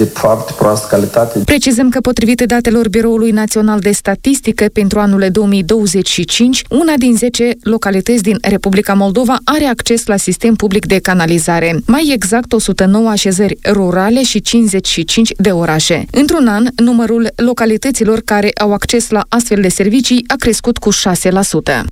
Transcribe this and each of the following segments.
de foarte proastă calitate. Precizăm că potrivit datelor Biroului Național de Statistică pentru anul 2025, una din 10 localități din Republica Moldova are acces la sistem public de canalizare. Mai exact 109 așezări rurale și 55 de orașe. Într-un an, numărul localităților care au acces la astfel de servicii a crescut cu 6%.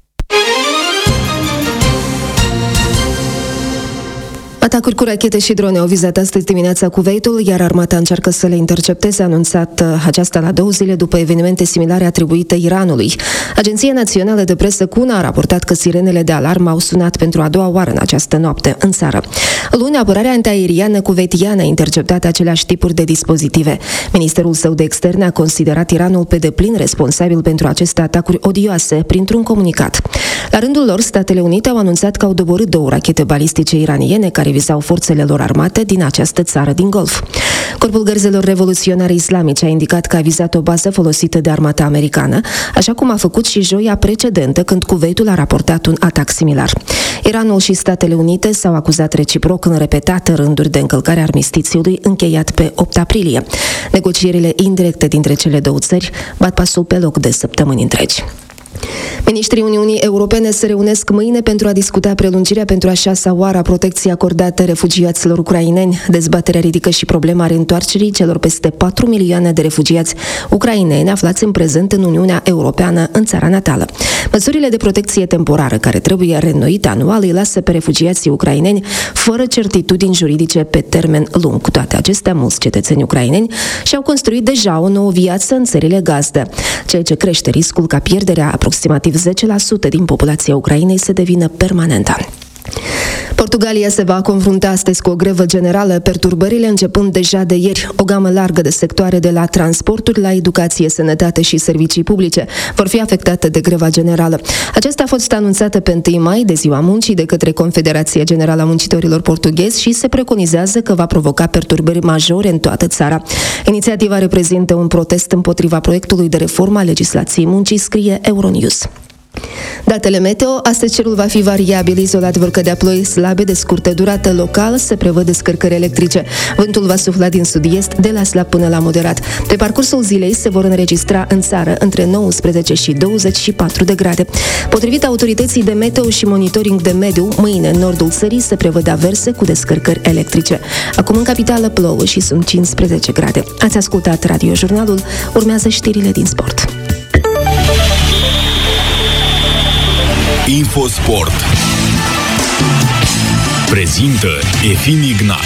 Atacuri cu rachete și drone au vizat astăzi dimineața Kuwaitul, iar armata încearcă să le intercepteze, a anunțat aceasta la 2 zile după evenimente similare atribuite Iranului. Agenția Națională de Presă CUNA a raportat că sirenele de alarmă au sunat pentru a doua oară în această noapte în țară. Luni, apărarea antiaeriană kuwaitiană a interceptat aceleași tipuri de dispozitive. Ministerul său de externe a considerat Iranul pe deplin responsabil pentru aceste atacuri odioase printr-un comunicat. La rândul lor, Statele Unite au anunțat că au doborât 2 rachete balistice iraniene care vizau forțele lor armate din această țară din Golf. Corpul Gărzelor Revoluționare Islamice a indicat că a vizat o bază folosită de armata americană, așa cum a făcut și joia precedentă când Kuwaitul a raportat un atac similar. Iranul și Statele Unite s-au acuzat reciproc în repetate rânduri de încălcarea armistițiului încheiat pe 8 aprilie. Negocierile indirecte dintre cele două țări bat pasul pe loc de săptămâni întregi. Ministrii Uniunii Europene se reunesc mâine pentru a discuta prelungirea pentru a 6-a oară a protecției acordate refugiaților ucraineni. Dezbaterea ridică și problema reîntoarcerii celor peste 4 milioane de refugiați ucraineni aflați în prezent în Uniunea Europeană, în țara natală. Măsurile de protecție temporară care trebuie reînnoite anual îi lasă pe refugiații ucraineni fără certitudini juridice pe termen lung. Cu toate acestea, mulți cetățeni ucraineni și-au construit deja o nouă viață în țările gazdă, ceea ce crește riscul ca pierderea aproximativ 10% din populația Ucrainei să devină permanentă. Portugalia se va confrunta astăzi cu o grevă generală, perturbările începând deja de ieri. O gamă largă de sectoare, de la transporturi la educație, sănătate și servicii publice, vor fi afectate de greva generală. Aceasta a fost anunțată pe 1 mai, de Ziua Muncii, de către Confederația Generală a Muncitorilor Portughezi și se preconizează că va provoca perturbări majore în toată țara. Inițiativa reprezintă un protest împotriva proiectului de reformă a legislației muncii, scrie Euronews. Datele meteo: astăzi cerul va fi variabil, izolat vor cădea ploi slabe de scurtă durată, local se prevăd descărcări electrice. Vântul va sufla din sud-est de la slab până la moderat. Pe parcursul zilei se vor înregistra în țară între 19 și 24 de grade. Potrivit autorității de meteo și monitoring de mediu, mâine în nordul țării se prevăd averse cu descărcări electrice. Acum în capitală plouă și sunt 15 grade. Ați ascultat Radiojurnalul, urmează știrile din sport. Infosport prezintă Efim Ignat.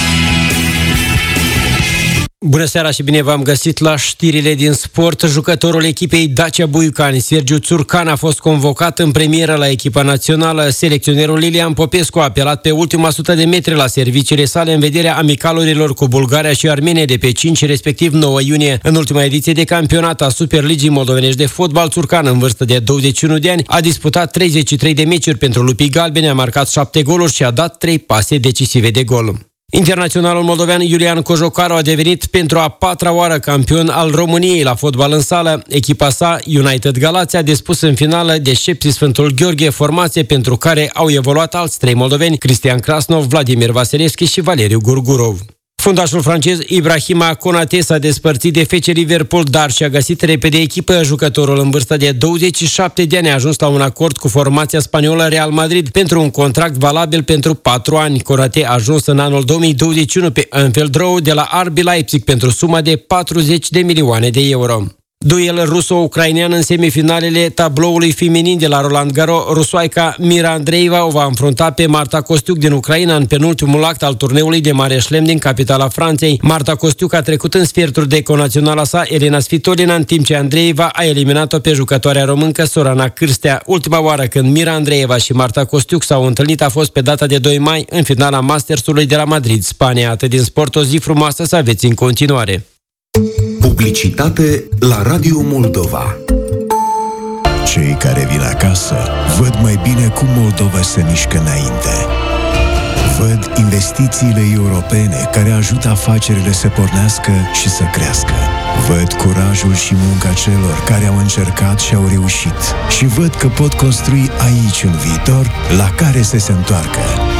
Bună seara și bine v-am găsit la știrile din sport. Jucătorul echipei Dacia Buicani, Sergiu Țurcan, a fost convocat în premieră la echipa națională. Selecționerul Lilian Popescu a apelat pe ultima 100 de metri la serviciile sale în vederea amicalurilor cu Bulgaria și Armenia de pe 5, respectiv 9 iunie. În ultima ediție de campionat a Superligii Moldovenești de fotbal, Țurcan, în vârstă de 21 de ani, a disputat 33 de meciuri pentru Lupii Galbeni, a marcat 7 goluri și a dat 3 pase decisive de gol. Internaționalul moldovean Iulian Cojocaru a devenit pentru a 4-a oară campion al României la fotbal în sală. Echipa sa, United Galați, a dispus în finală de Șepsi Sfântul Gheorghe, formație pentru care au evoluat alți 3 moldoveni: Cristian Krasnov, Vladimir Vasilevski și Valeriu Gurgurov. Fundașul francez Ibrahima Konate s-a despărțit de FC Liverpool, dar și-a găsit repede echipă. Jucătorul în vârstă de 27 de ani a ajuns la un acord cu formația spaniolă Real Madrid pentru un contract valabil pentru 4 ani. Konate a ajuns în anul 2021 pe Anfield Road de la RB Leipzig pentru suma de 40 de milioane de euro. Duel ruso-ucrainean în semifinalele tabloului feminin de la Roland Garros. Rusoaica Mira Andreeva o va înfrunta pe Marta Kostiuk din Ucraina în penultimul act al turneului de mare șlem din capitala Franței. Marta Kostiuk a trecut în sferturi de conaționala sa Elena Svitolina, în timp ce Andreeva a eliminat-o pe jucătoarea româncă Sorana Cârstea. Ultima oară când Mira Andreeva și Marta Kostiuk s-au întâlnit a fost pe data de 2 mai în finala Mastersului de la Madrid, Spania. Atât din sport, o zi frumoasă să aveți în continuare. Publicitate la Radio Moldova. Cei care vin acasă văd mai bine cum Moldova se mișcă înainte. Văd investițiile europene care ajută afacerile să pornească și să crească. Văd curajul și munca celor care au încercat și au reușit. Și văd că pot construi aici un viitor la care să se întoarcă.